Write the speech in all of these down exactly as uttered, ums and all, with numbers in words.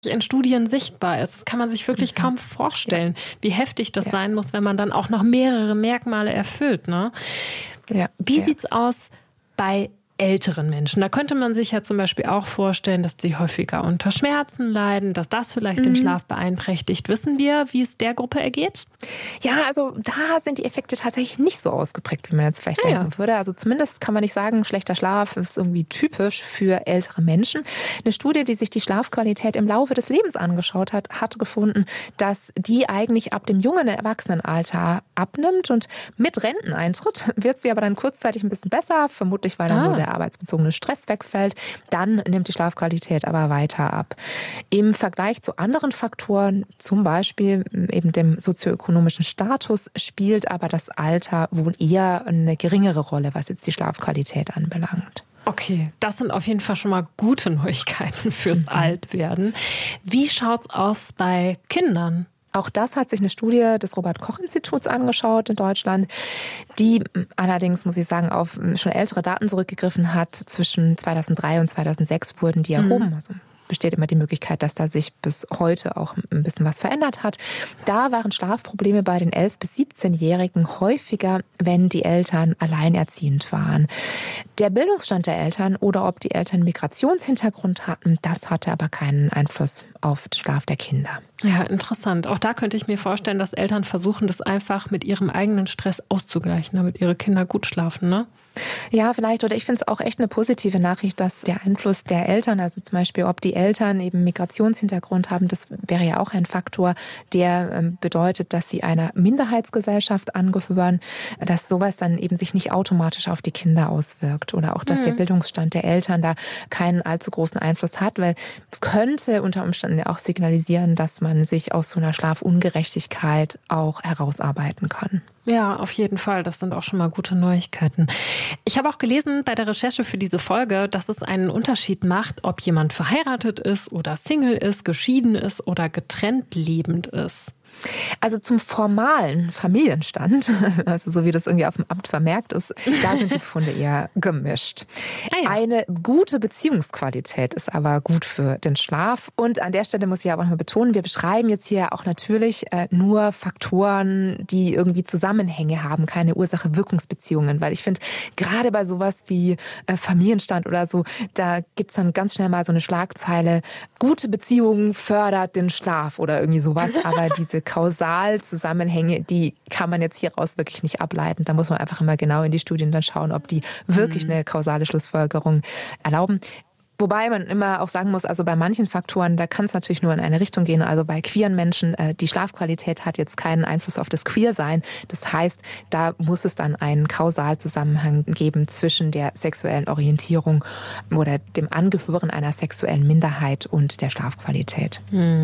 in Studien sichtbar ist. Das kann man sich wirklich mhm. kaum vorstellen, ja. wie heftig das ja. sein muss, wenn man dann auch noch mehrere Merkmale erfüllt. Ne? Ja. Wie ja. sieht's aus bei älteren Menschen? Da könnte man sich ja zum Beispiel auch vorstellen, dass sie häufiger unter Schmerzen leiden, dass das vielleicht mhm. den Schlaf beeinträchtigt. Wissen wir, wie es der Gruppe ergeht? Ja, also da sind die Effekte tatsächlich nicht so ausgeprägt, wie man jetzt vielleicht ja, denken ja. würde. Also zumindest kann man nicht sagen, schlechter Schlaf ist irgendwie typisch für ältere Menschen. Eine Studie, die sich die Schlafqualität im Laufe des Lebens angeschaut hat, hat gefunden, dass die eigentlich ab dem jungen Erwachsenenalter abnimmt und mit Renteneintritt wird sie aber dann kurzzeitig ein bisschen besser, vermutlich weil dann ah. so der arbeitsbezogene Stress wegfällt, dann nimmt die Schlafqualität aber weiter ab. Im Vergleich zu anderen Faktoren, zum Beispiel eben dem sozioökonomischen Status, spielt aber das Alter wohl eher eine geringere Rolle, was jetzt die Schlafqualität anbelangt. Okay, das sind auf jeden Fall schon mal gute Neuigkeiten fürs mhm. Altwerden. Wie schaut's aus bei Kindern? Auch das hat sich eine Studie des Robert-Koch-Instituts angeschaut in Deutschland, die allerdings, muss ich sagen, auf schon ältere Daten zurückgegriffen hat. Zwischen zweitausenddrei und zweitausendsechs wurden die erhoben. Mhm. Also besteht immer die Möglichkeit, dass da sich bis heute auch ein bisschen was verändert hat. Da waren Schlafprobleme bei den elf- bis siebzehnjährigen häufiger, wenn die Eltern alleinerziehend waren. Der Bildungsstand der Eltern oder ob die Eltern Migrationshintergrund hatten, das hatte aber keinen Einfluss auf den Schlaf der Kinder. Ja, interessant. Auch da könnte ich mir vorstellen, dass Eltern versuchen, das einfach mit ihrem eigenen Stress auszugleichen, damit ihre Kinder gut schlafen, ne? Ja, vielleicht. Oder ich finde es auch echt eine positive Nachricht, dass der Einfluss der Eltern, also zum Beispiel, ob die Eltern eben Migrationshintergrund haben, das wäre ja auch ein Faktor, der bedeutet, dass sie einer Minderheitsgesellschaft angehören, dass sowas dann eben sich nicht automatisch auf die Kinder auswirkt. Oder auch, dass mhm. der Bildungsstand der Eltern da keinen allzu großen Einfluss hat, weil es könnte unter Umständen ja auch signalisieren, dass man sich aus so einer Schlafungerechtigkeit auch herausarbeiten kann. Ja, auf jeden Fall. Das sind auch schon mal gute Neuigkeiten. Ich habe auch gelesen bei der Recherche für diese Folge, dass es einen Unterschied macht, ob jemand verheiratet ist oder Single ist, geschieden ist oder getrennt lebend ist. Also zum formalen Familienstand, also so wie das irgendwie auf dem Amt vermerkt ist, da sind die Befunde eher gemischt. Ah ja. Eine gute Beziehungsqualität ist aber gut für den Schlaf. Und an der Stelle muss ich aber noch mal betonen, wir beschreiben jetzt hier auch natürlich nur Faktoren, die irgendwie Zusammenhänge haben, keine Ursache-Wirkungsbeziehungen. Weil ich finde, gerade bei sowas wie Familienstand oder so, da gibt's dann ganz schnell mal so eine Schlagzeile, gute Beziehung fördert den Schlaf oder irgendwie sowas. Aber diese Kausalzusammenhänge, die kann man jetzt hieraus wirklich nicht ableiten. Da muss man einfach immer genau in die Studien dann schauen, ob die wirklich eine kausale Schlussfolgerung erlauben. Wobei man immer auch sagen muss, also bei manchen Faktoren, da kann es natürlich nur in eine Richtung gehen. Also bei queeren Menschen, die Schlafqualität hat jetzt keinen Einfluss auf das Queersein. Das heißt, da muss es dann einen Kausalzusammenhang geben zwischen der sexuellen Orientierung oder dem Angehören einer sexuellen Minderheit und der Schlafqualität.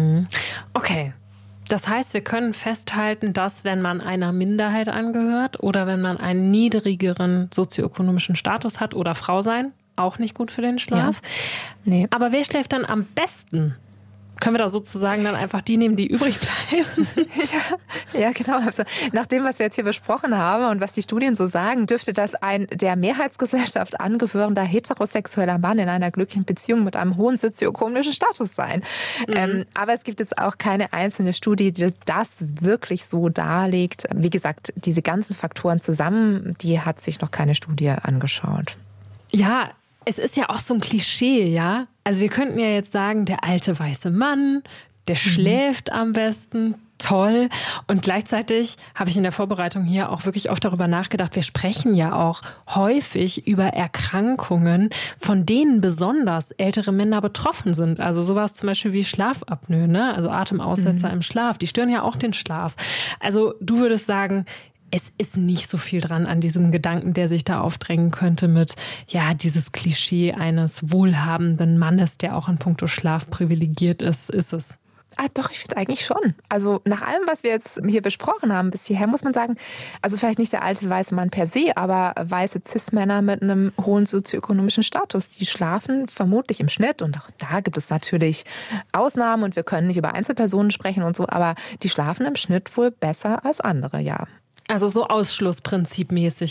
Okay. Das heißt, wir können festhalten, dass wenn man einer Minderheit angehört oder wenn man einen niedrigeren sozioökonomischen Status hat oder Frau sein, auch nicht gut für den Schlaf. Ja. Nee. Aber wer schläft dann am besten? Können wir da sozusagen dann einfach die nehmen, die übrig bleiben? ja, ja, genau. Also nach dem, was wir jetzt hier besprochen haben und was die Studien so sagen, dürfte das ein der Mehrheitsgesellschaft angehörender heterosexueller Mann in einer glücklichen Beziehung mit einem hohen sozioökonomischen Status sein. Mhm. Ähm, aber es gibt jetzt auch keine einzelne Studie, die das wirklich so darlegt. Wie gesagt, diese ganzen Faktoren zusammen, die hat sich noch keine Studie angeschaut. Ja, es ist ja auch so ein Klischee, ja? Also wir könnten ja jetzt sagen, der alte weiße Mann, der mhm. schläft am besten, toll. Und gleichzeitig habe ich in der Vorbereitung hier auch wirklich oft darüber nachgedacht, wir sprechen ja auch häufig über Erkrankungen, von denen besonders ältere Männer betroffen sind. Also sowas zum Beispiel wie Schlafapnoe, ne? Also Atemaussetzer mhm. im Schlaf, die stören ja auch den Schlaf. Also du würdest sagen, es ist nicht so viel dran an diesem Gedanken, der sich da aufdrängen könnte mit, ja, dieses Klischee eines wohlhabenden Mannes, der auch in puncto Schlaf privilegiert ist, ist es. Ah, doch, ich finde eigentlich schon. Also nach allem, was wir jetzt hier besprochen haben bis hierher, muss man sagen, also vielleicht nicht der alte weiße Mann per se, aber weiße Cis-Männer mit einem hohen sozioökonomischen Status, die schlafen vermutlich im Schnitt, und auch da gibt es natürlich Ausnahmen und wir können nicht über Einzelpersonen sprechen und so, aber die schlafen im Schnitt wohl besser als andere, ja. Also so Ausschlussprinzipmäßig, ja?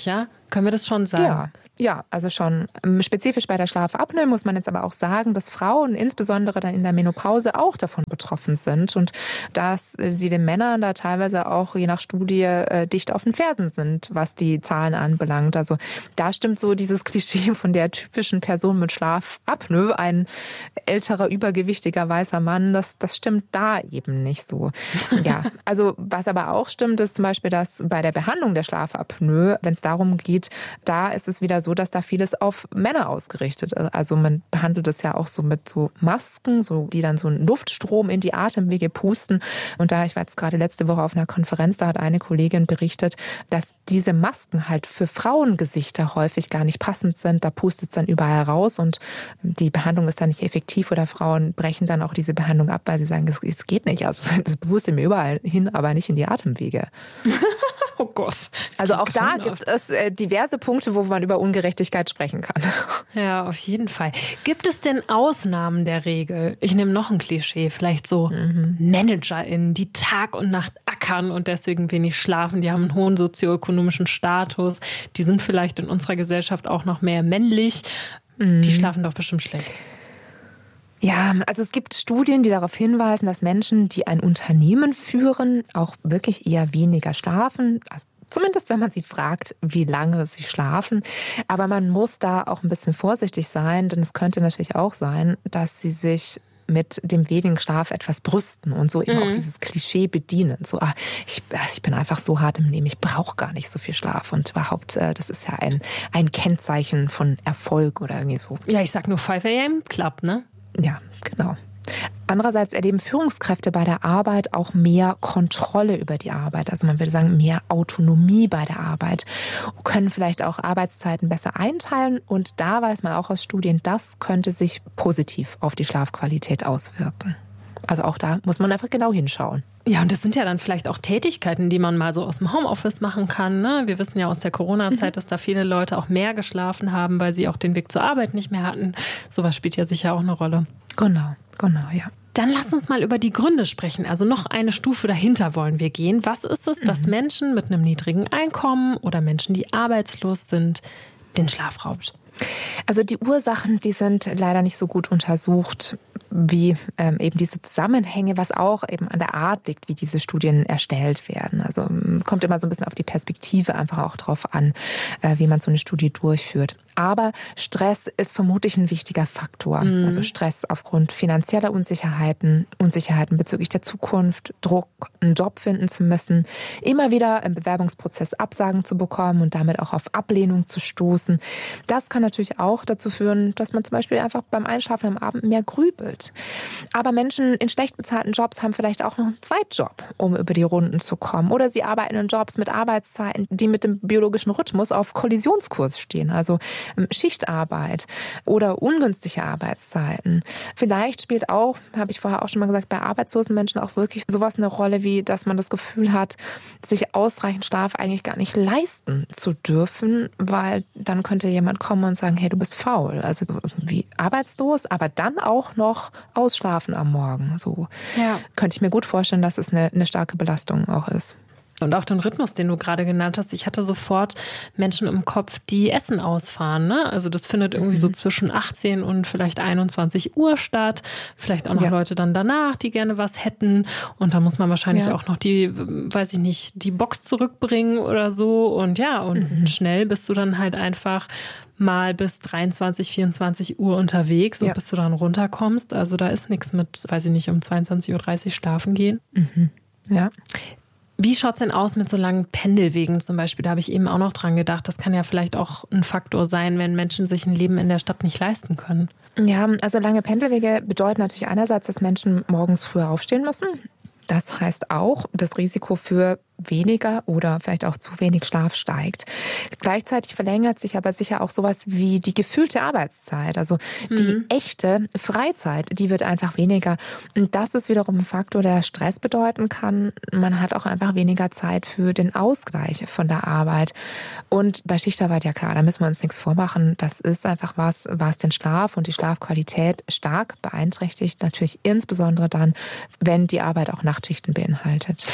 Können wir das schon sagen? Ja. Ja, also schon spezifisch bei der Schlafapnoe muss man jetzt aber auch sagen, dass Frauen insbesondere dann in der Menopause auch davon betroffen sind und dass sie den Männern da teilweise auch je nach Studie äh, dicht auf den Fersen sind, was die Zahlen anbelangt. Also da stimmt so dieses Klischee von der typischen Person mit Schlafapnoe, ein älterer, übergewichtiger, weißer Mann, das, das stimmt da eben nicht so. Ja, also was aber auch stimmt, ist zum Beispiel, dass bei der Behandlung der Schlafapnoe, wenn es darum geht, da ist es wieder so, so, dass da vieles auf Männer ausgerichtet ist. Also man behandelt es ja auch so mit so Masken, so, die dann so einen Luftstrom in die Atemwege pusten. Und da, ich war jetzt gerade letzte Woche auf einer Konferenz, da hat eine Kollegin berichtet, dass diese Masken halt für Frauengesichter häufig gar nicht passend sind. Da pustet es dann überall raus und die Behandlung ist dann nicht effektiv oder Frauen brechen dann auch diese Behandlung ab, weil sie sagen, es geht nicht. Also das pustet mir überall hin, aber nicht in die Atemwege. Oh Gott. Also auch da gibt es äh, diverse Punkte, wo man über Ungerechtigkeit sprechen kann. Ja, auf jeden Fall. Gibt es denn Ausnahmen der Regel? Ich nehme noch ein Klischee, vielleicht so mhm. ManagerInnen, die Tag und Nacht ackern und deswegen wenig schlafen. Die haben einen hohen sozioökonomischen Status. Die sind vielleicht in unserer Gesellschaft auch noch mehr männlich. Mhm. Die schlafen doch bestimmt schlecht. Ja, also es gibt Studien, die darauf hinweisen, dass Menschen, die ein Unternehmen führen, auch wirklich eher weniger schlafen. Also zumindest, wenn man sie fragt, wie lange sie schlafen. Aber man muss da auch ein bisschen vorsichtig sein, denn es könnte natürlich auch sein, dass sie sich mit dem wenigen Schlaf etwas brüsten und so eben mhm. auch dieses Klischee bedienen. So, ah, ich, ich bin einfach so hart im Leben, ich brauche gar nicht so viel Schlaf. Und überhaupt, das ist ja ein, ein Kennzeichen von Erfolg oder irgendwie so. Ja, ich sag nur five a.m. Club, ne? Ja, genau. Andererseits erleben Führungskräfte bei der Arbeit auch mehr Kontrolle über die Arbeit. Also man würde sagen, mehr Autonomie bei der Arbeit. Können vielleicht auch Arbeitszeiten besser einteilen. Und da weiß man auch aus Studien, das könnte sich positiv auf die Schlafqualität auswirken. Also auch da muss man einfach genau hinschauen. Ja, und das sind ja dann vielleicht auch Tätigkeiten, die man mal so aus dem Homeoffice machen kann. Ne? Wir wissen ja aus der Corona-Zeit, mhm. dass da viele Leute auch mehr geschlafen haben, weil sie auch den Weg zur Arbeit nicht mehr hatten. Sowas spielt ja sicher auch eine Rolle. Genau, genau, ja. Dann lass uns mal über die Gründe sprechen. Also noch eine Stufe dahinter wollen wir gehen. Was ist es, dass mhm. Menschen mit einem niedrigen Einkommen oder Menschen, die arbeitslos sind, den Schlaf raubt? Also die Ursachen, die sind leider nicht so gut untersucht wie ähm, eben diese Zusammenhänge, was auch eben an der Art liegt, wie diese Studien erstellt werden. Also kommt immer so ein bisschen auf die Perspektive einfach auch drauf an, äh, wie man so eine Studie durchführt. Aber Stress ist vermutlich ein wichtiger Faktor. Mhm. Also Stress aufgrund finanzieller Unsicherheiten, Unsicherheiten bezüglich der Zukunft, Druck, einen Job finden zu müssen, immer wieder im Bewerbungsprozess Absagen zu bekommen und damit auch auf Ablehnung zu stoßen. Das kann natürlich auch dazu führen, dass man zum Beispiel einfach beim Einschlafen am Abend mehr grübelt. Aber Menschen in schlecht bezahlten Jobs haben vielleicht auch noch einen Zweitjob, um über die Runden zu kommen. Oder sie arbeiten in Jobs mit Arbeitszeiten, die mit dem biologischen Rhythmus auf Kollisionskurs stehen. Also Schichtarbeit oder ungünstige Arbeitszeiten. Vielleicht spielt auch, habe ich vorher auch schon mal gesagt, bei arbeitslosen Menschen auch wirklich sowas eine Rolle, wie dass man das Gefühl hat, sich ausreichend Schlaf eigentlich gar nicht leisten zu dürfen, weil dann könnte jemand kommen und sagen, hey, du bist faul. Also irgendwie arbeitslos, aber dann auch noch ausschlafen am Morgen. So ja. Könnte ich mir gut vorstellen, dass es eine, eine starke Belastung auch ist. Und auch den Rhythmus, den du gerade genannt hast. Ich hatte sofort Menschen im Kopf, die Essen ausfahren. Ne? Also das findet irgendwie mhm. so zwischen achtzehn und vielleicht einundzwanzig Uhr statt. Vielleicht auch noch ja. Leute dann danach, die gerne was hätten. Und da muss man wahrscheinlich ja. auch noch die, weiß ich nicht, die Box zurückbringen oder so. Und ja, und mhm. schnell bist du dann halt einfach mal bis dreiundzwanzig, vierundzwanzig Uhr unterwegs und ja. bis du dann runterkommst. Also da ist nichts mit, weiß ich nicht, um zweiundzwanzig Uhr dreißig schlafen gehen. Mhm. Ja. Wie schaut's denn aus mit so langen Pendelwegen zum Beispiel? Da habe ich eben auch noch dran gedacht. Das kann ja vielleicht auch ein Faktor sein, wenn Menschen sich ein Leben in der Stadt nicht leisten können. Ja, also lange Pendelwege bedeuten natürlich einerseits, dass Menschen morgens früher aufstehen müssen. Das heißt auch, das Risiko für weniger oder vielleicht auch zu wenig Schlaf steigt. Gleichzeitig verlängert sich aber sicher auch sowas wie die gefühlte Arbeitszeit. Also die mhm. echte Freizeit, die wird einfach weniger. Und das ist wiederum ein Faktor, der Stress bedeuten kann. Man hat auch einfach weniger Zeit für den Ausgleich von der Arbeit. Und bei Schichtarbeit, ja klar, da müssen wir uns nichts vormachen. Das ist einfach was, was den Schlaf und die Schlafqualität stark beeinträchtigt. Natürlich insbesondere dann, wenn die Arbeit auch Nachtschichten beinhaltet.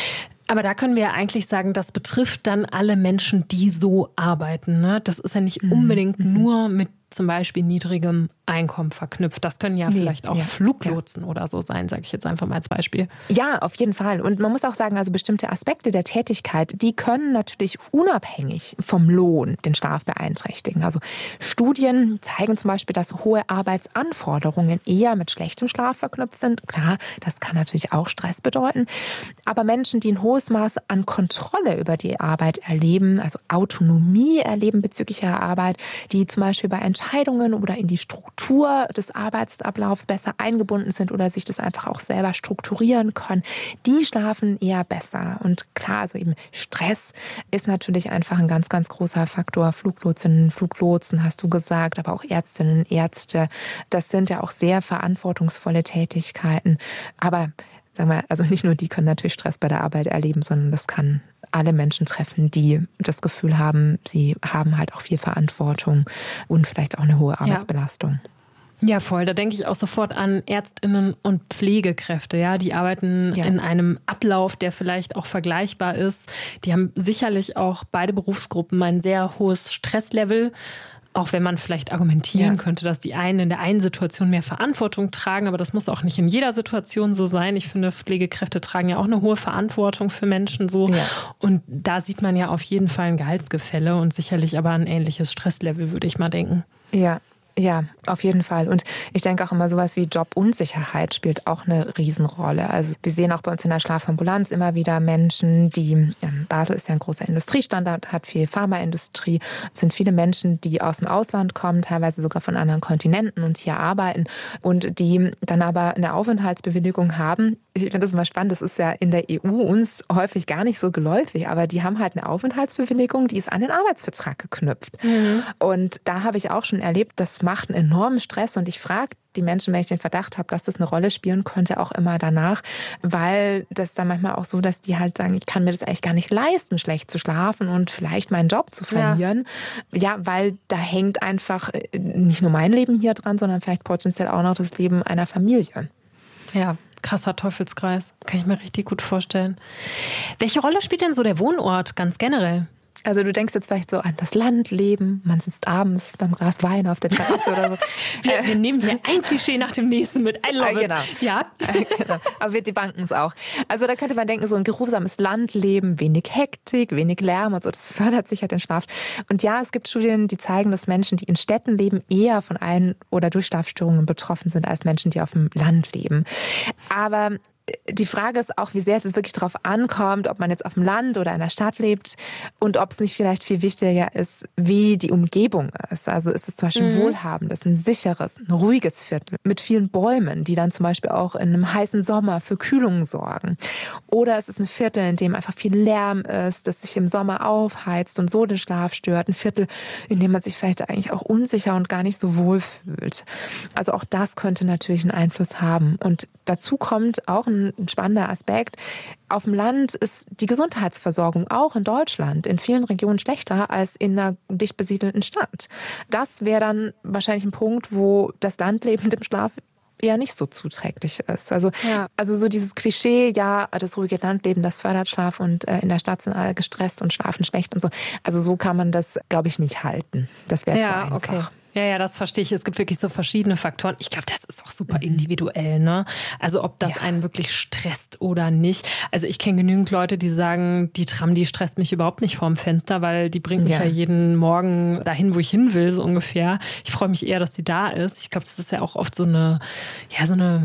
Aber da können wir ja eigentlich sagen, das betrifft dann alle Menschen, die so arbeiten. Ne? Das ist ja nicht unbedingt mhm. nur mit zum Beispiel niedrigem Einkommen verknüpft. Das können ja nee, vielleicht auch ja, Fluglotsen ja. oder so sein, sage ich jetzt einfach mal als Beispiel. Ja, auf jeden Fall. Und man muss auch sagen, also bestimmte Aspekte der Tätigkeit, die können natürlich unabhängig vom Lohn den Schlaf beeinträchtigen. Also Studien zeigen zum Beispiel, dass hohe Arbeitsanforderungen eher mit schlechtem Schlaf verknüpft sind. Klar, das kann natürlich auch Stress bedeuten. Aber Menschen, die ein hohes Maß an Kontrolle über die Arbeit erleben, also Autonomie erleben bezüglich ihrer Arbeit, die zum Beispiel bei Entscheidungen oder in die Struktur des Arbeitsablaufs besser eingebunden sind oder sich das einfach auch selber strukturieren können, die schlafen eher besser. Und klar, also eben Stress ist natürlich einfach ein ganz, ganz großer Faktor. Fluglotsinnen, Fluglotsen hast du gesagt, aber auch Ärztinnen, Ärzte. Das sind ja auch sehr verantwortungsvolle Tätigkeiten. Aber sagen wir, also nicht nur die können natürlich Stress bei der Arbeit erleben, sondern das kann alle Menschen treffen, die das Gefühl haben, sie haben halt auch viel Verantwortung und vielleicht auch eine hohe Arbeitsbelastung. Ja, ja voll. Da denke ich auch sofort an ÄrztInnen und Pflegekräfte. Ja, die arbeiten ja. in einem Ablauf, der vielleicht auch vergleichbar ist. Die haben sicherlich auch beide Berufsgruppen ein sehr hohes Stresslevel. Auch wenn man vielleicht argumentieren ja. könnte, dass die einen in der einen Situation mehr Verantwortung tragen, aber das muss auch nicht in jeder Situation so sein. Ich finde, Pflegekräfte tragen ja auch eine hohe Verantwortung für Menschen so. Ja. Und da sieht man ja auf jeden Fall ein Gehaltsgefälle und sicherlich aber ein ähnliches Stresslevel, würde ich mal denken. Ja. Ja, auf jeden Fall. Und ich denke auch immer, sowas wie Jobunsicherheit spielt auch eine Riesenrolle. Also wir sehen auch bei uns in der Schlafambulanz immer wieder Menschen, die, ja, Basel ist ja ein großer Industriestandort, hat viel Pharmaindustrie, es sind viele Menschen, die aus dem Ausland kommen, teilweise sogar von anderen Kontinenten und hier arbeiten und die dann aber eine Aufenthaltsbewilligung haben. Ich finde das immer spannend, das ist ja in der E U uns häufig gar nicht so geläufig, aber die haben halt eine Aufenthaltsbewilligung, die ist an den Arbeitsvertrag geknüpft. Mhm. Und da habe ich auch schon erlebt, das macht einen enormen Stress und ich frage die Menschen, wenn ich den Verdacht habe, dass das eine Rolle spielen könnte, auch immer danach, weil das dann manchmal auch so, dass die halt sagen, ich kann mir das eigentlich gar nicht leisten, schlecht zu schlafen und vielleicht meinen Job zu verlieren. Ja, ja weil da hängt einfach nicht nur mein Leben hier dran, sondern vielleicht potenziell auch noch das Leben einer Familie. Ja. Krasser Teufelskreis. Kann ich mir richtig gut vorstellen. Welche Rolle spielt denn so der Wohnort ganz generell? Also du denkst jetzt vielleicht so an das Landleben, man sitzt abends beim Glas Wein auf der Terrasse oder so. Wir, wir nehmen hier ein Klischee nach dem nächsten mit. I love it. Genau. Ja. Genau. Aber wir debunken es auch. Also da könnte man denken, so ein geruhsames Landleben, wenig Hektik, wenig Lärm und so, das fördert sicher den Schlaf. Und ja, es gibt Studien, die zeigen, dass Menschen, die in Städten leben, eher von Ein- oder Durchschlafstörungen betroffen sind als Menschen, die auf dem Land leben. Aber die Frage ist auch, wie sehr es wirklich darauf ankommt, ob man jetzt auf dem Land oder in der Stadt lebt und ob es nicht vielleicht viel wichtiger ist, wie die Umgebung ist. Also ist es zum Beispiel ein mhm. wohlhabendes, ein sicheres, ein ruhiges Viertel mit vielen Bäumen, die dann zum Beispiel auch in einem heißen Sommer für Kühlung sorgen. Oder es ist ein Viertel, in dem einfach viel Lärm ist, das sich im Sommer aufheizt und so den Schlaf stört. Ein Viertel, in dem man sich vielleicht eigentlich auch unsicher und gar nicht so wohl fühlt. Also auch das könnte natürlich einen Einfluss haben. Und dazu kommt auch ein spannender Aspekt. Auf dem Land ist die Gesundheitsversorgung auch in Deutschland in vielen Regionen schlechter als in einer dicht besiedelten Stadt. Das wäre dann wahrscheinlich ein Punkt, wo das Landleben dem Schlaf eher nicht so zuträglich ist. Also, ja. also so dieses Klischee, ja, das ruhige Landleben, das fördert Schlaf und äh, in der Stadt sind alle gestresst und schlafen schlecht und so. Also so kann man das, glaube ich, nicht halten. Das wäre ja, zu einfach. Okay. Ja, ja, das verstehe ich. Es gibt wirklich so verschiedene Faktoren. Ich glaube, das ist auch super individuell, ne? Also ob das ja. einen wirklich stresst oder nicht. Also ich kenne genügend Leute, die sagen, die Tram, die stresst mich überhaupt nicht vorm Fenster, weil die bringt mich ja, ja jeden Morgen dahin, wo ich hin will, so ungefähr. Ich freue mich eher, dass die da ist. Ich glaube, das ist ja auch oft so eine, ja, so eine,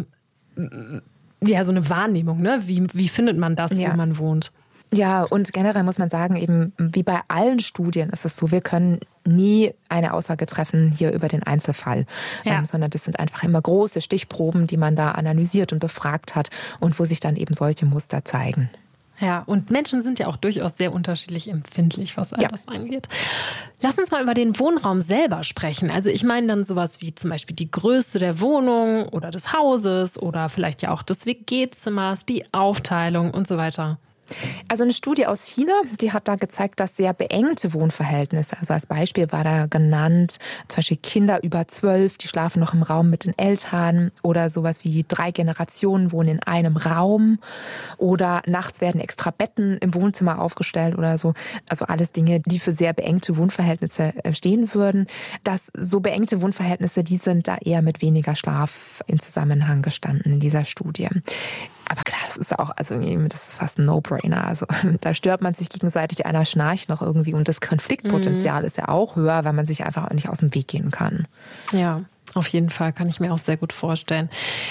ja, so eine Wahrnehmung, ne? Wie, wie findet man das, ja. wo man wohnt? Ja, und generell muss man sagen, eben wie bei allen Studien ist es so, wir können nie eine Aussage treffen hier über den Einzelfall, ja. ähm, sondern das sind einfach immer große Stichproben, die man da analysiert und befragt hat und wo sich dann eben solche Muster zeigen. Ja, und Menschen sind ja auch durchaus sehr unterschiedlich empfindlich, was all ja. das angeht. Lass uns mal über den Wohnraum selber sprechen. Also ich meine dann sowas wie zum Beispiel die Größe der Wohnung oder des Hauses oder vielleicht ja auch des W G-Zimmers, die Aufteilung und so weiter. Also eine Studie aus China, die hat da gezeigt, dass sehr beengte Wohnverhältnisse, also als Beispiel war da genannt, zum Beispiel Kinder über zwölf, die schlafen noch im Raum mit den Eltern oder sowas wie drei Generationen wohnen in einem Raum oder nachts werden extra Betten im Wohnzimmer aufgestellt oder so. Also alles Dinge, die für sehr beengte Wohnverhältnisse stehen würden. Dass so beengte Wohnverhältnisse, die sind da eher mit weniger Schlaf in Zusammenhang gestanden in dieser Studie. Aber klar, das ist auch, also das ist fast ein No-Brainer. Also da stört man sich gegenseitig, einer schnarcht noch irgendwie und das Konfliktpotenzial mhm. ist ja auch höher, weil man sich einfach nicht aus dem Weg gehen kann. Ja, auf jeden Fall, kann ich mir auch sehr gut vorstellen.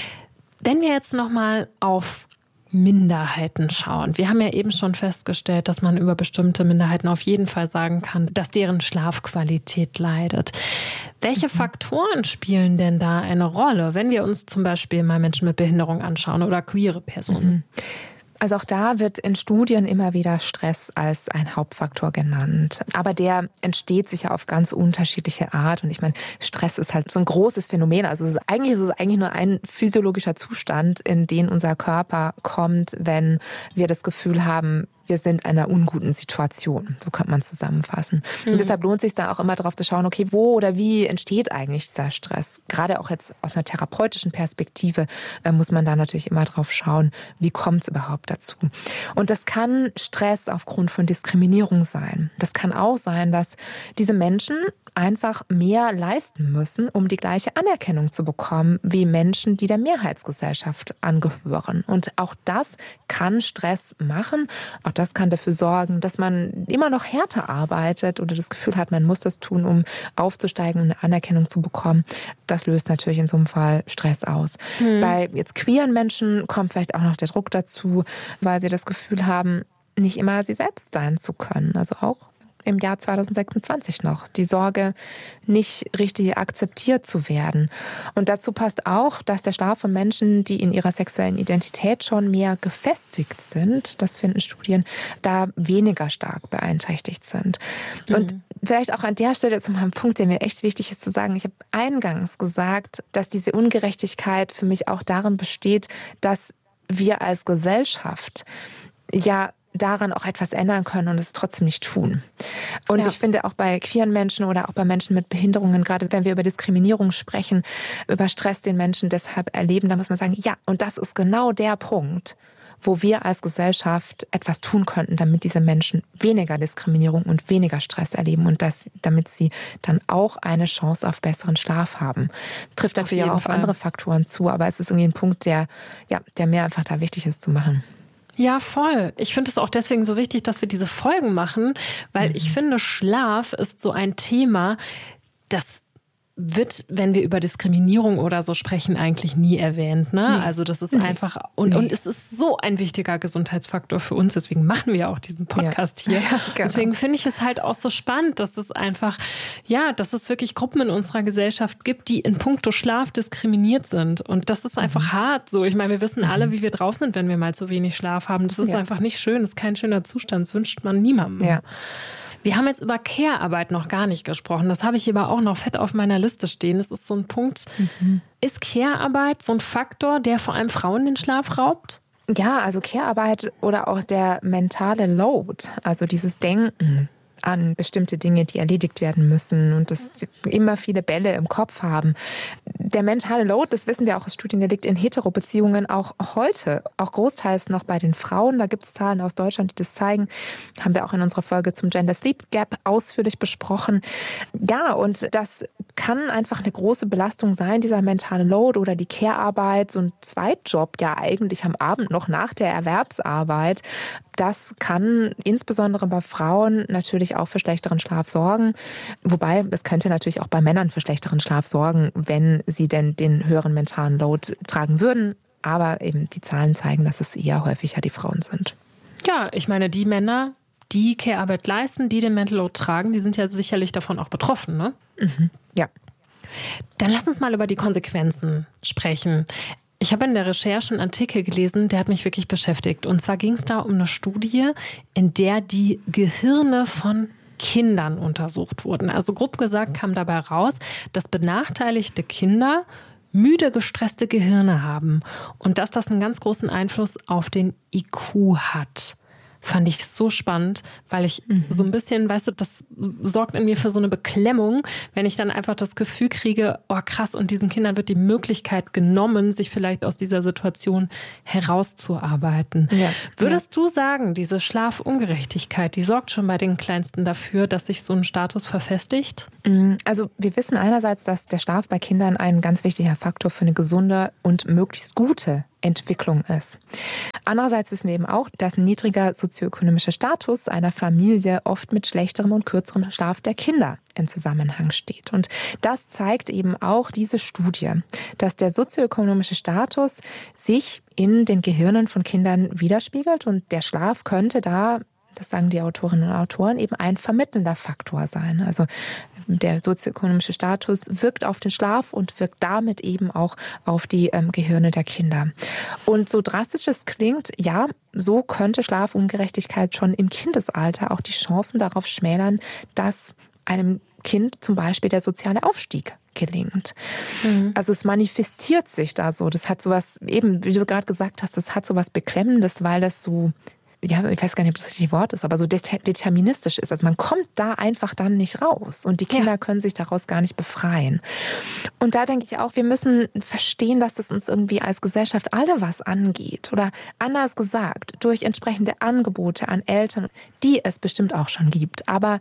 Wenn wir jetzt nochmal auf Minderheiten schauen. Wir haben ja eben schon festgestellt, dass man über bestimmte Minderheiten auf jeden Fall sagen kann, dass deren Schlafqualität leidet. Welche mhm. Faktoren spielen denn da eine Rolle, wenn wir uns zum Beispiel mal Menschen mit Behinderung anschauen oder queere Personen? Mhm. Also auch da wird in Studien immer wieder Stress als ein Hauptfaktor genannt. Aber der entsteht sicher auf ganz unterschiedliche Art. Und ich meine, Stress ist halt so ein großes Phänomen. Also es ist, eigentlich ist es eigentlich nur ein physiologischer Zustand, in den unser Körper kommt, wenn wir das Gefühl haben, wir sind in einer unguten Situation. So könnte man es zusammenfassen. Mhm. Und deshalb lohnt es sich da auch immer darauf zu schauen, okay, wo oder wie entsteht eigentlich dieser Stress? Gerade auch jetzt aus einer therapeutischen Perspektive äh, muss man da natürlich immer drauf schauen, wie kommt es überhaupt dazu? Und das kann Stress aufgrund von Diskriminierung sein. Das kann auch sein, dass diese Menschen einfach mehr leisten müssen, um die gleiche Anerkennung zu bekommen wie Menschen, die der Mehrheitsgesellschaft angehören. Und auch das kann Stress machen. Auch das kann dafür sorgen, dass man immer noch härter arbeitet oder das Gefühl hat, man muss das tun, um aufzusteigen und eine Anerkennung zu bekommen. Das löst natürlich in so einem Fall Stress aus. Mhm. Bei jetzt queeren Menschen kommt vielleicht auch noch der Druck dazu, weil sie das Gefühl haben, nicht immer sie selbst sein zu können. Also auch im Jahr zwanzig sechsundzwanzig noch. Die Sorge, nicht richtig akzeptiert zu werden. Und dazu passt auch, dass der Schlaf von Menschen, die in ihrer sexuellen Identität schon mehr gefestigt sind, das finden Studien, da weniger stark beeinträchtigt sind. Mhm. Und vielleicht auch an der Stelle zu meinem Punkt, der mir echt wichtig ist zu sagen, ich habe eingangs gesagt, dass diese Ungerechtigkeit für mich auch darin besteht, dass wir als Gesellschaft ja daran auch etwas ändern können und es trotzdem nicht tun. Und ja. ich finde auch bei queeren Menschen oder auch bei Menschen mit Behinderungen, gerade wenn wir über Diskriminierung sprechen, über Stress, den Menschen deshalb erleben, da muss man sagen, ja, und das ist genau der Punkt, wo wir als Gesellschaft etwas tun könnten, damit diese Menschen weniger Diskriminierung und weniger Stress erleben und das, damit sie dann auch eine Chance auf besseren Schlaf haben. Trifft natürlich auch auf Fall. andere Faktoren zu, aber es ist irgendwie ein Punkt, der, ja, der mir einfach da wichtig ist zu machen. Ja, voll. Ich finde es auch deswegen so wichtig, dass wir diese Folgen machen, weil mhm. ich finde, Schlaf ist so ein Thema, das wird, wenn wir über Diskriminierung oder so sprechen, eigentlich nie erwähnt. Ne? Nee. Also das ist nee. einfach, und, nee. und es ist so ein wichtiger Gesundheitsfaktor für uns, deswegen machen wir ja auch diesen Podcast ja. hier. Ja, genau. Deswegen finde ich es halt auch so spannend, dass es einfach, ja, dass es wirklich Gruppen in unserer Gesellschaft gibt, die in puncto Schlaf diskriminiert sind. Und das ist einfach mhm. hart so. Ich meine, wir wissen alle, wie wir drauf sind, wenn wir mal zu wenig Schlaf haben. Das ist ja. einfach nicht schön, das ist kein schöner Zustand, das wünscht man niemandem. Ja. Wir haben jetzt über Care-Arbeit noch gar nicht gesprochen. Das habe ich aber auch noch fett auf meiner Liste stehen. Das ist so ein Punkt. Mhm. Ist Care-Arbeit so ein Faktor, der vor allem Frauen den Schlaf raubt? Ja, also Care-Arbeit oder auch der mentale Load, also dieses Denken an bestimmte Dinge, die erledigt werden müssen und dass sie immer viele Bälle im Kopf haben. Der mentale Load, das wissen wir auch aus Studien, der liegt in Hetero-Beziehungen auch heute, auch großteils noch bei den Frauen. Da gibt es Zahlen aus Deutschland, die das zeigen. Haben wir auch in unserer Folge zum Gender Sleep Gap ausführlich besprochen. Ja, und das kann einfach eine große Belastung sein, dieser mentale Load oder die Care-Arbeit, so ein Zweitjob ja eigentlich am Abend noch nach der Erwerbsarbeit. Das kann insbesondere bei Frauen natürlich auch für schlechteren Schlaf sorgen. Wobei, es könnte natürlich auch bei Männern für schlechteren Schlaf sorgen, wenn sie denn den höheren mentalen Load tragen würden. Aber eben die Zahlen zeigen, dass es eher häufiger die Frauen sind. Ja, ich meine, die Männer, die Care-Arbeit leisten, die den Mental Load tragen, die sind ja sicherlich davon auch betroffen, ne? Mhm, ja. Dann lass uns mal über die Konsequenzen sprechen. Ich habe in der Recherche einen Artikel gelesen, der hat mich wirklich beschäftigt. Und zwar ging es da um eine Studie, in der die Gehirne von Kindern untersucht wurden. Also grob gesagt kam dabei raus, dass benachteiligte Kinder müde, gestresste Gehirne haben und dass das einen ganz großen Einfluss auf den I Q hat. fand ich so spannend, weil ich mhm. so ein bisschen, weißt du, das sorgt in mir für so eine Beklemmung, wenn ich dann einfach das Gefühl kriege, oh krass, und diesen Kindern wird die Möglichkeit genommen, sich vielleicht aus dieser Situation herauszuarbeiten. Ja. Würdest ja. du sagen, diese Schlafungerechtigkeit, die sorgt schon bei den Kleinsten dafür, dass sich so ein Status verfestigt? Also wir wissen einerseits, dass der Schlaf bei Kindern ein ganz wichtiger Faktor für eine gesunde und möglichst gute Entwicklung ist. Andererseits wissen wir eben auch, dass ein niedriger sozioökonomischer Status einer Familie oft mit schlechterem und kürzerem Schlaf der Kinder in Zusammenhang steht. Und das zeigt eben auch diese Studie, dass der sozioökonomische Status sich in den Gehirnen von Kindern widerspiegelt und der Schlaf könnte da, das sagen die Autorinnen und Autoren, eben ein vermittelnder Faktor sein. Also der sozioökonomische Status wirkt auf den Schlaf und wirkt damit eben auch auf die ähm, Gehirne der Kinder. Und so drastisch es klingt, ja, so könnte Schlafungerechtigkeit schon im Kindesalter auch die Chancen darauf schmälern, dass einem Kind zum Beispiel der soziale Aufstieg gelingt. Mhm. Also es manifestiert sich da so. Das hat sowas, eben wie du gerade gesagt hast, das hat sowas Beklemmendes, weil das so, ja, ich weiß gar nicht, ob das das richtige Wort ist, aber so deterministisch ist. Also man kommt da einfach dann nicht raus und die Kinder ja. können sich daraus gar nicht befreien. Und da denke ich auch, wir müssen verstehen, dass das uns irgendwie als Gesellschaft alle was angeht. Oder anders gesagt, durch entsprechende Angebote an Eltern, die es bestimmt auch schon gibt. Aber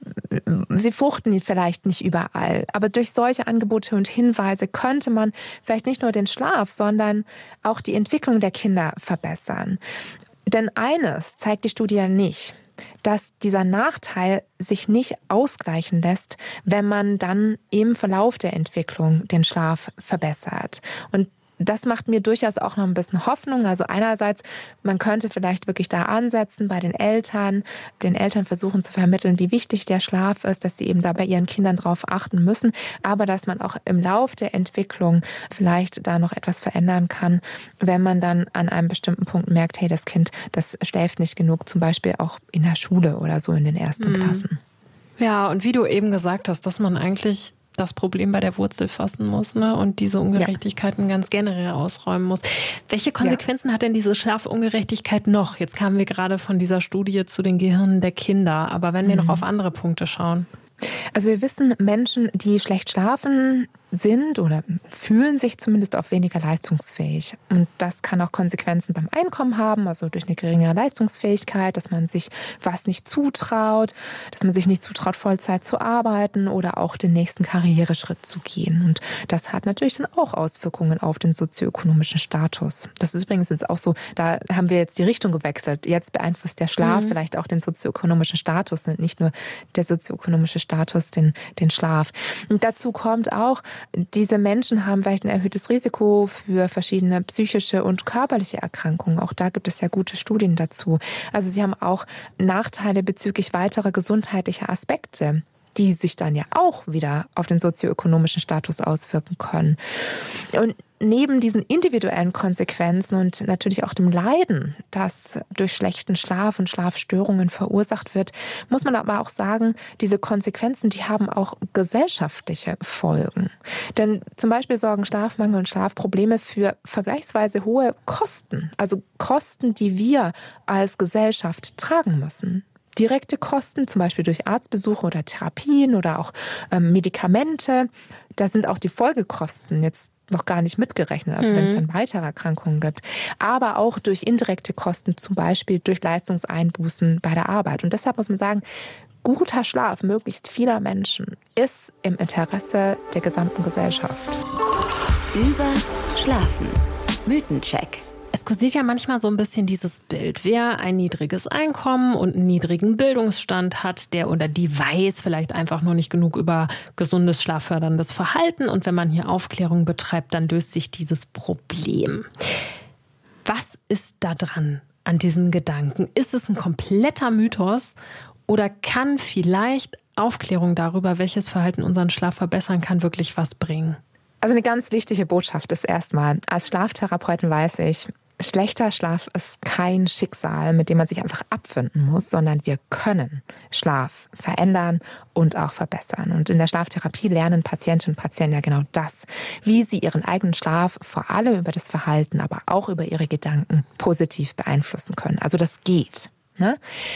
sie fruchten vielleicht nicht überall. Aber durch solche Angebote und Hinweise könnte man vielleicht nicht nur den Schlaf, sondern auch die Entwicklung der Kinder verbessern. Denn eines zeigt die Studie ja nicht, dass dieser Nachteil sich nicht ausgleichen lässt, wenn man dann im Verlauf der Entwicklung den Schlaf verbessert. Und das macht mir durchaus auch noch ein bisschen Hoffnung. Also einerseits, man könnte vielleicht wirklich da ansetzen bei den Eltern, den Eltern versuchen zu vermitteln, wie wichtig der Schlaf ist, dass sie eben da bei ihren Kindern drauf achten müssen, aber dass man auch im Lauf der Entwicklung vielleicht da noch etwas verändern kann, wenn man dann an einem bestimmten Punkt merkt, hey, das Kind, das schläft nicht genug, zum Beispiel auch in der Schule oder so in den ersten mhm. Klassen. Ja, und wie du eben gesagt hast, dass man eigentlich das Problem bei der Wurzel fassen muss, ne? Und diese Ungerechtigkeiten ja. ganz generell ausräumen muss. Welche Konsequenzen ja. hat denn diese Schlafungerechtigkeit noch? Jetzt kamen wir gerade von dieser Studie zu den Gehirnen der Kinder, aber wenn wir mhm. noch auf andere Punkte schauen. Also wir wissen, Menschen, die schlecht schlafen, sind oder fühlen sich zumindest auch weniger leistungsfähig. Und das kann auch Konsequenzen beim Einkommen haben, also durch eine geringere Leistungsfähigkeit, dass man sich was nicht zutraut, dass man sich nicht zutraut, Vollzeit zu arbeiten oder auch den nächsten Karriereschritt zu gehen. Und das hat natürlich dann auch Auswirkungen auf den sozioökonomischen Status. Das ist übrigens jetzt auch so, da haben wir jetzt die Richtung gewechselt. Jetzt beeinflusst der Schlaf mhm. vielleicht auch den sozioökonomischen Status und nicht nur der sozioökonomische Status den, den Schlaf. Und dazu kommt auch, diese Menschen haben vielleicht ein erhöhtes Risiko für verschiedene psychische und körperliche Erkrankungen. Auch da gibt es ja gute Studien dazu. Also sie haben auch Nachteile bezüglich weiterer gesundheitlicher Aspekte, die sich dann ja auch wieder auf den sozioökonomischen Status auswirken können. Und neben diesen individuellen Konsequenzen und natürlich auch dem Leiden, das durch schlechten Schlaf und Schlafstörungen verursacht wird, muss man aber auch sagen, diese Konsequenzen, die haben auch gesellschaftliche Folgen. Denn zum Beispiel sorgen Schlafmangel und Schlafprobleme für vergleichsweise hohe Kosten, also Kosten, die wir als Gesellschaft tragen müssen. Direkte Kosten, zum Beispiel durch Arztbesuche oder Therapien oder auch ähm, Medikamente. Da sind auch die Folgekosten jetzt noch gar nicht mitgerechnet, also mhm. wenn es dann weitere Erkrankungen gibt. Aber auch durch indirekte Kosten, zum Beispiel durch Leistungseinbußen bei der Arbeit. Und deshalb muss man sagen, guter Schlaf möglichst vieler Menschen ist im Interesse der gesamten Gesellschaft. Über Schlafen. Mythencheck. Es kursiert ja manchmal so ein bisschen dieses Bild. Wer ein niedriges Einkommen und einen niedrigen Bildungsstand hat, der oder die weiß vielleicht einfach nur nicht genug über gesundes, schlafförderndes Verhalten. Und wenn man hier Aufklärung betreibt, dann löst sich dieses Problem. Was ist da dran an diesem Gedanken? Ist es ein kompletter Mythos oder kann vielleicht Aufklärung darüber, welches Verhalten unseren Schlaf verbessern kann, wirklich was bringen? Also eine ganz wichtige Botschaft ist erstmal, als Schlaftherapeutin weiß ich, schlechter Schlaf ist kein Schicksal, mit dem man sich einfach abfinden muss, sondern wir können Schlaf verändern und auch verbessern. Und in der Schlaftherapie lernen Patientinnen und Patienten ja genau das, wie sie ihren eigenen Schlaf vor allem über das Verhalten, aber auch über ihre Gedanken positiv beeinflussen können. Also das geht. Ne?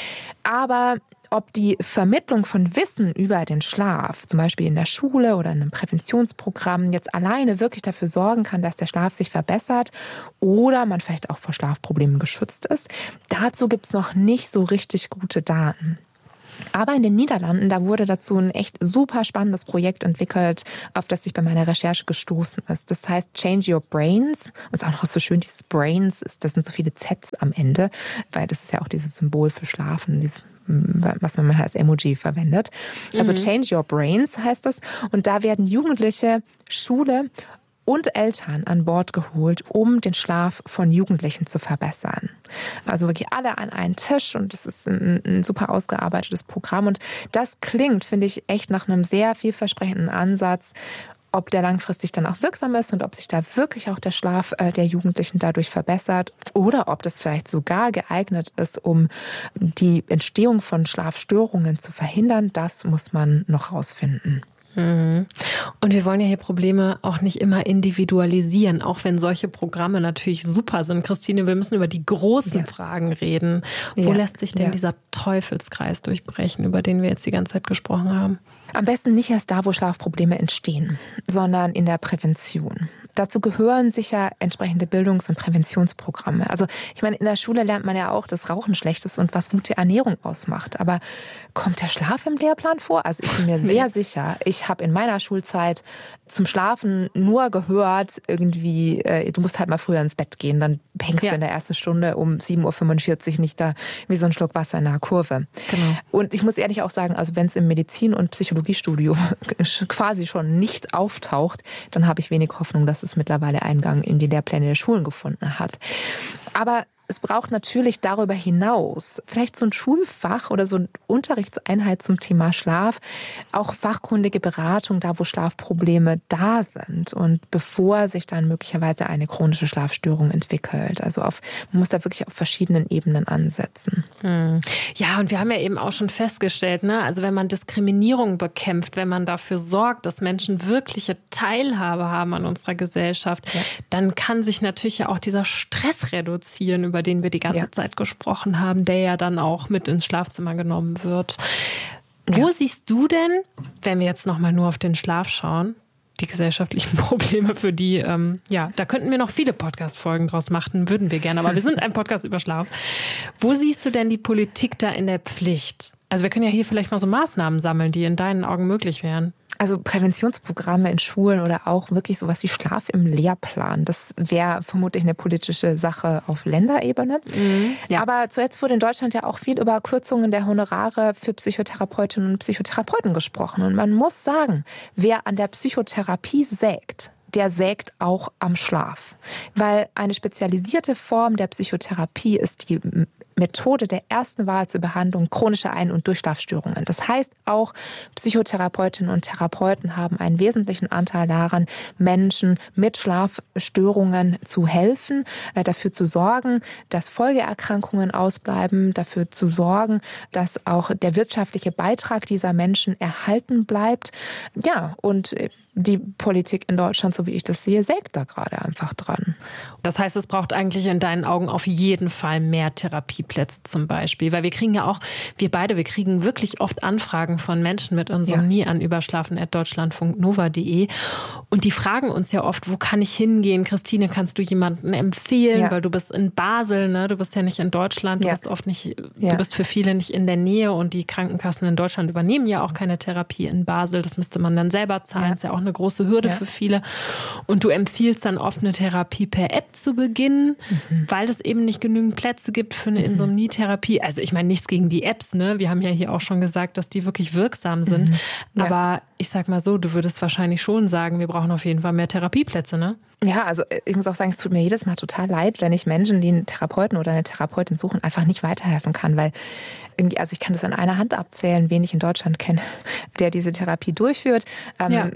Aber ob die Vermittlung von Wissen über den Schlaf, zum Beispiel in der Schule oder in einem Präventionsprogramm, jetzt alleine wirklich dafür sorgen kann, dass der Schlaf sich verbessert oder man vielleicht auch vor Schlafproblemen geschützt ist, dazu gibt es noch nicht so richtig gute Daten. Aber in den Niederlanden, da wurde dazu ein echt super spannendes Projekt entwickelt, auf das ich bei meiner Recherche gestoßen ist. Das heißt Change Your Brains. Und es ist auch noch so schön, dieses Brains, das sind so viele Zs am Ende, weil das ist ja auch dieses Symbol für Schlafen, dieses was man mal als Emoji verwendet. Also mhm. Change Your Brains heißt das. Und da werden Jugendliche, Schule und Eltern an Bord geholt, um den Schlaf von Jugendlichen zu verbessern. Also wirklich alle an einen Tisch und das ist ein, ein super ausgearbeitetes Programm. Und das klingt, finde ich, echt nach einem sehr vielversprechenden Ansatz, ob der langfristig dann auch wirksam ist und ob sich da wirklich auch der Schlaf der Jugendlichen dadurch verbessert oder ob das vielleicht sogar geeignet ist, um die Entstehung von Schlafstörungen zu verhindern. Das muss man noch rausfinden. Und wir wollen ja hier Probleme auch nicht immer individualisieren, auch wenn solche Programme natürlich super sind. Christine, wir müssen über die großen ja. Fragen reden. Wo ja. lässt sich denn ja. dieser Teufelskreis durchbrechen, über den wir jetzt die ganze Zeit gesprochen haben? Am besten nicht erst da, wo Schlafprobleme entstehen, sondern in der Prävention. Dazu gehören sicher entsprechende Bildungs- und Präventionsprogramme. Also ich meine, in der Schule lernt man ja auch, dass Rauchen schlecht ist und was gute Ernährung ausmacht. Aber kommt der Schlaf im Lehrplan vor? Also ich bin mir sehr sicher, ich habe in meiner Schulzeit zum Schlafen nur gehört, irgendwie, äh, du musst halt mal früher ins Bett gehen, dann hängst ja. du in der ersten Stunde um sieben Uhr fünfundvierzig nicht da wie so ein Schluck Wasser in einer Kurve. Genau. Und ich muss ehrlich auch sagen, also wenn es im Medizin- und Psychologiestudium quasi schon nicht auftaucht, dann habe ich wenig Hoffnung, dass es mittlerweile Eingang in die Lehrpläne der Schulen gefunden hat. Aber es braucht natürlich darüber hinaus vielleicht so ein Schulfach oder so eine Unterrichtseinheit zum Thema Schlaf, auch fachkundige Beratung da, wo Schlafprobleme da sind und bevor sich dann möglicherweise eine chronische Schlafstörung entwickelt. Also auf, man muss da wirklich auf verschiedenen Ebenen ansetzen. Hm. Ja, und wir haben ja eben auch schon festgestellt, ne? Also wenn man Diskriminierung bekämpft, wenn man dafür sorgt, dass Menschen wirkliche Teilhabe haben an unserer Gesellschaft, ja. dann kann sich natürlich ja auch dieser Stress reduzieren, über den wir die ganze ja. Zeit gesprochen haben, der ja dann auch mit ins Schlafzimmer genommen wird. Wo ja. siehst du denn, wenn wir jetzt nochmal nur auf den Schlaf schauen, die gesellschaftlichen Probleme, für die, ähm, ja, da könnten wir noch viele Podcast-Folgen draus machen, würden wir gerne, aber wir sind ein Podcast über Schlaf. Wo siehst du denn die Politik da in der Pflicht? Also wir können ja hier vielleicht mal so Maßnahmen sammeln, die in deinen Augen möglich wären. Also Präventionsprogramme in Schulen oder auch wirklich sowas wie Schlaf im Lehrplan. Das wäre vermutlich eine politische Sache auf Länderebene. Mhm, ja. Aber zuletzt wurde in Deutschland ja auch viel über Kürzungen der Honorare für Psychotherapeutinnen und Psychotherapeuten gesprochen. Und man muss sagen, wer an der Psychotherapie sägt, der sägt auch am Schlaf. Weil eine spezialisierte Form der Psychotherapie ist die Methode der ersten Wahl zur Behandlung chronischer Ein- und Durchschlafstörungen. Das heißt, auch Psychotherapeutinnen und Therapeuten haben einen wesentlichen Anteil daran, Menschen mit Schlafstörungen zu helfen, dafür zu sorgen, dass Folgeerkrankungen ausbleiben, dafür zu sorgen, dass auch der wirtschaftliche Beitrag dieser Menschen erhalten bleibt. Ja, und die Politik in Deutschland, so wie ich das sehe, sägt da gerade einfach dran. Das heißt, es braucht eigentlich in deinen Augen auf jeden Fall mehr Therapieplätze zum Beispiel. Weil wir kriegen ja auch, wir beide, wir kriegen wirklich oft Anfragen von Menschen mit Insomnie ja. an überschlafen at deutschlandfunk punkt nova punkt de. Und die fragen uns ja oft, wo kann ich hingehen? Christine, kannst du jemanden empfehlen? Ja. Weil du bist in Basel, ne? Du bist ja nicht in Deutschland, du ja. bist oft nicht, ja. du bist für viele nicht in der Nähe und die Krankenkassen in Deutschland übernehmen ja auch keine Therapie in Basel. Das müsste man dann selber zahlen. Ja. Das ist ja auch eine große Hürde ja. für viele. Und du empfiehlst dann oft eine Therapie per App zu beginnen, mhm. weil es eben nicht genügend Plätze gibt für eine Insomnietherapie. Also ich meine nichts gegen die Apps, ne? Wir haben ja hier auch schon gesagt, dass die wirklich wirksam sind. Mhm. Ja. Aber ich sag mal so, du würdest wahrscheinlich schon sagen, wir brauchen auf jeden Fall mehr Therapieplätze, ne? Ja, also ich muss auch sagen, es tut mir jedes Mal total leid, wenn ich Menschen, die einen Therapeuten oder eine Therapeutin suchen, einfach nicht weiterhelfen kann, weil irgendwie, also ich kann das an einer Hand abzählen, wen ich in Deutschland kenne, der diese Therapie durchführt. Ja.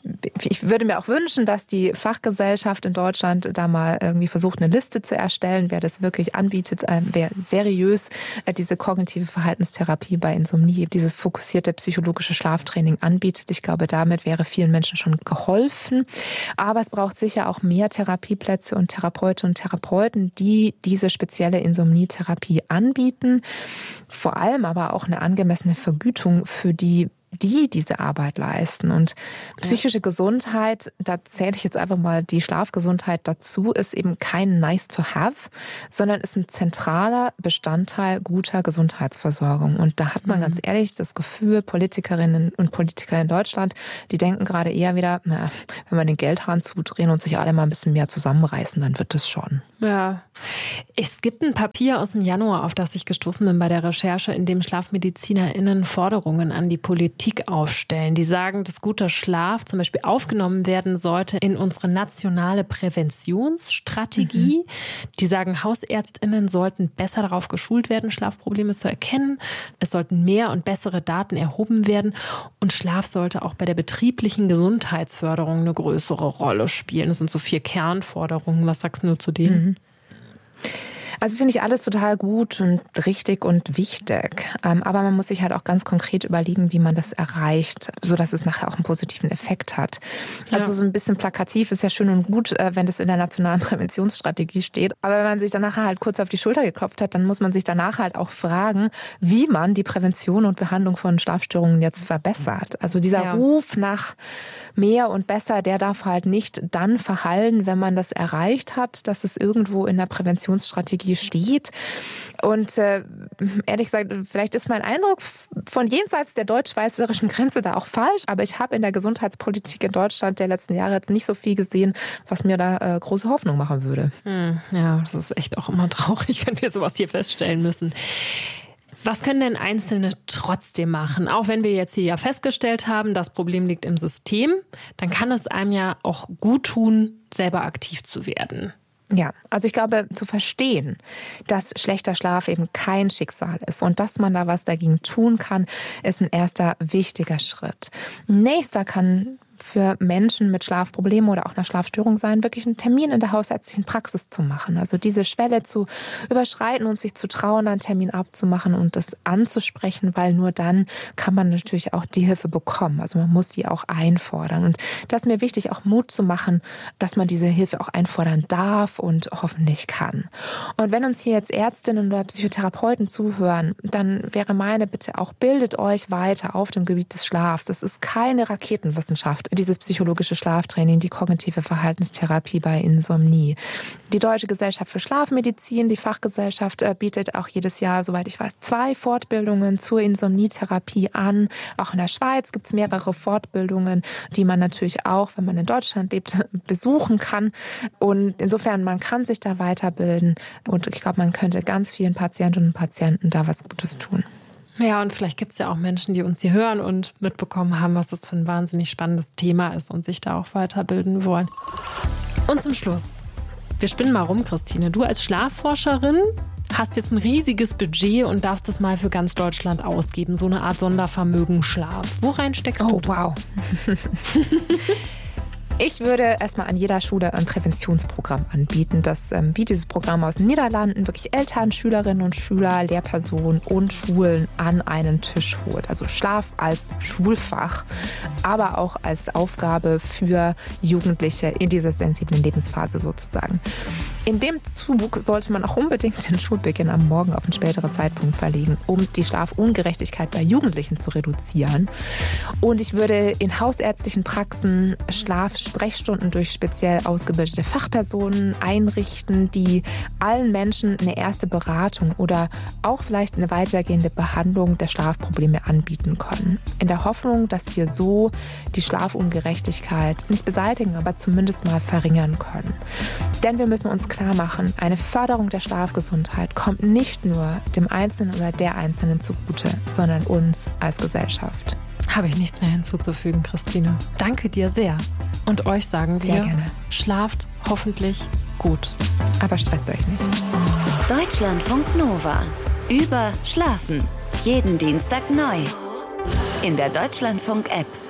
Ich würde mir auch wünschen, dass die Fachgesellschaft in Deutschland da mal irgendwie versucht, eine Liste zu erstellen, wer das wirklich anbietet, wer seriös diese kognitive Verhaltenstherapie bei Insomnie, dieses fokussierte psychologische Schlaftraining anbietet. Ich glaube, damit wäre vielen Menschen schon geholfen. Aber es braucht sicher auch mehr Therapieplätze und Therapeutinnen und Therapeuten, die diese spezielle Insomnietherapie anbieten. Vor allem aber auch eine angemessene Vergütung für die die diese Arbeit leisten. Und psychische ja. Gesundheit, da zähle ich jetzt einfach mal die Schlafgesundheit dazu, ist eben kein nice to have, sondern ist ein zentraler Bestandteil guter Gesundheitsversorgung. Und da hat man mhm. ganz ehrlich das Gefühl, Politikerinnen und Politiker in Deutschland, die denken gerade eher wieder, na, wenn wir den Geldhahn zudrehen und sich alle mal ein bisschen mehr zusammenreißen, dann wird das schon. Ja, es gibt ein Papier aus dem Januar, auf das ich gestoßen bin bei der Recherche, in dem SchlafmedizinerInnen Forderungen an die Politik aufstellen. Die sagen, dass guter Schlaf zum Beispiel aufgenommen werden sollte in unsere nationale Präventionsstrategie. Mhm. Die sagen, HausärztInnen sollten besser darauf geschult werden, Schlafprobleme zu erkennen. Es sollten mehr und bessere Daten erhoben werden. Und Schlaf sollte auch bei der betrieblichen Gesundheitsförderung eine größere Rolle spielen. Das sind so vier Kernforderungen. Was sagst du zu denen? Mhm. Also finde ich alles total gut und richtig und wichtig. Aber man muss sich halt auch ganz konkret überlegen, wie man das erreicht, sodass es nachher auch einen positiven Effekt hat. Also ja. so ein bisschen plakativ ist ja schön und gut, wenn das in der nationalen Präventionsstrategie steht. Aber wenn man sich dann nachher halt kurz auf die Schulter geklopft hat, dann muss man sich danach halt auch fragen, wie man die Prävention und Behandlung von Schlafstörungen jetzt verbessert. Also dieser ja. Ruf nach mehr und besser, der darf halt nicht dann verhallen, wenn man das erreicht hat, dass es irgendwo in der Präventionsstrategie steht. Und äh, ehrlich gesagt, vielleicht ist mein Eindruck von jenseits der deutsch-schweizerischen Grenze da auch falsch, aber ich habe in der Gesundheitspolitik in Deutschland der letzten Jahre jetzt nicht so viel gesehen, was mir da äh, große Hoffnung machen würde. Hm, ja, das ist echt auch immer traurig, wenn wir sowas hier feststellen müssen. Was können denn Einzelne trotzdem machen? Auch wenn wir jetzt hier ja festgestellt haben, das Problem liegt im System, dann kann es einem ja auch gut tun, selber aktiv zu werden. Ja, also ich glaube, zu verstehen, dass schlechter Schlaf eben kein Schicksal ist und dass man da was dagegen tun kann, ist ein erster wichtiger Schritt. Nächster kann für Menschen mit Schlafproblemen oder auch einer Schlafstörung sein, wirklich einen Termin in der hausärztlichen Praxis zu machen. Also diese Schwelle zu überschreiten und sich zu trauen, einen Termin abzumachen und das anzusprechen, weil nur dann kann man natürlich auch die Hilfe bekommen. Also man muss die auch einfordern. Und das ist mir wichtig, auch Mut zu machen, dass man diese Hilfe auch einfordern darf und hoffentlich kann. Und wenn uns hier jetzt Ärztinnen oder Psychotherapeuten zuhören, dann wäre meine Bitte auch, bildet euch weiter auf dem Gebiet des Schlafs. Das ist keine Raketenwissenschaft, dieses psychologische Schlaftraining, die kognitive Verhaltenstherapie bei Insomnie. Die Deutsche Gesellschaft für Schlafmedizin, die Fachgesellschaft, bietet auch jedes Jahr, soweit ich weiß, zwei Fortbildungen zur Insomnietherapie an. Auch in der Schweiz gibt es mehrere Fortbildungen, die man natürlich auch, wenn man in Deutschland lebt, besuchen kann. Und insofern, man kann sich da weiterbilden. Und ich glaube, man könnte ganz vielen Patientinnen und Patienten da was Gutes tun. Ja, und vielleicht gibt es ja auch Menschen, die uns hier hören und mitbekommen haben, was das für ein wahnsinnig spannendes Thema ist und sich da auch weiterbilden wollen. Und zum Schluss, wir spinnen mal rum, Christine. Du als Schlafforscherin hast jetzt ein riesiges Budget und darfst das mal für ganz Deutschland ausgeben. So eine Art Sondervermögen Schlaf. Wo rein steckst oh, du das? Wow. Ich würde erstmal an jeder Schule ein Präventionsprogramm anbieten, das ähm, wie dieses Programm aus den Niederlanden wirklich Eltern, Schülerinnen und Schüler, Lehrpersonen und Schulen an einen Tisch holt. Also Schlaf als Schulfach, aber auch als Aufgabe für Jugendliche in dieser sensiblen Lebensphase sozusagen. In dem Zug sollte man auch unbedingt den Schulbeginn am Morgen auf einen späteren Zeitpunkt verlegen, um die Schlafungerechtigkeit bei Jugendlichen zu reduzieren. Und ich würde in hausärztlichen Praxen Schlaf Sprechstunden durch speziell ausgebildete Fachpersonen einrichten, die allen Menschen eine erste Beratung oder auch vielleicht eine weitergehende Behandlung der Schlafprobleme anbieten können. In der Hoffnung, dass wir so die Schlafungerechtigkeit nicht beseitigen, aber zumindest mal verringern können. Denn wir müssen uns klar machen, eine Förderung der Schlafgesundheit kommt nicht nur dem Einzelnen oder der Einzelnen zugute, sondern uns als Gesellschaft. Habe ich nichts mehr hinzuzufügen, Christine. Danke dir sehr. Und euch sagen wir, sehr gerne. Schlaft hoffentlich gut. Aber stresst euch nicht. Deutschlandfunk Nova. Über Schlafen. Jeden Dienstag neu. In der Deutschlandfunk-App.